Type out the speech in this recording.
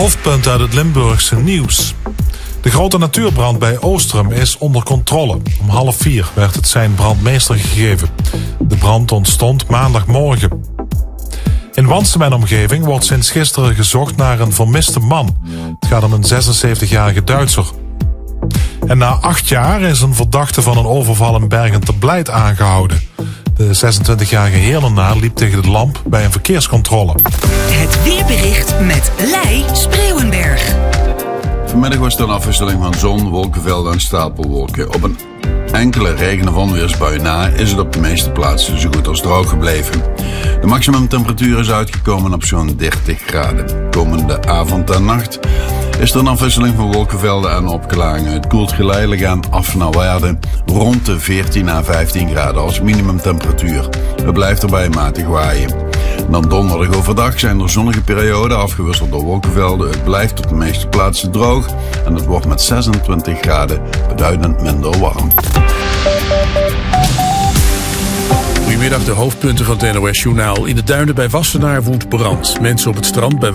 hoofdpunt uit het Limburgse nieuws. De grote natuurbrand bij Oostrum is onder controle. Om 3:30 werd het sein brandmeester gegeven. De brand ontstond maandagmorgen. In Wansum en omgeving wordt sinds gisteren gezocht naar een vermiste man. Het gaat om een 76-jarige Duitser. En na 8 jaar is een verdachte van een overval in Bergen ter Blijt aangehouden. De 26-jarige Heerlenaar liep tegen de lamp bij een verkeerscontrole. Het weerbericht met Lei Spreeuwenberg. Vanmiddag was er een afwisseling van zon, wolkenvelden en stapelwolken. Op een enkele regen- of onweersbui na is het op de meeste plaatsen zo goed als droog gebleven. De maximumtemperatuur is uitgekomen op zo'n 30 graden. Komende avond en nacht is er een afwisseling van wolkenvelden en opklaringen. Het koelt geleidelijk aan af naar waarde rond de 14 à 15 graden als minimumtemperatuur. Het blijft erbij matig waaien. Dan donderdag overdag zijn er zonnige perioden afgewisseld door wolkenvelden. Het blijft op de meeste plaatsen droog en het wordt met 26 graden beduidend minder warm. Goedemiddag, de hoofdpunten van het NOS-journaal. In de duinen bij Wassenaar woedt brand. Mensen op het strand bij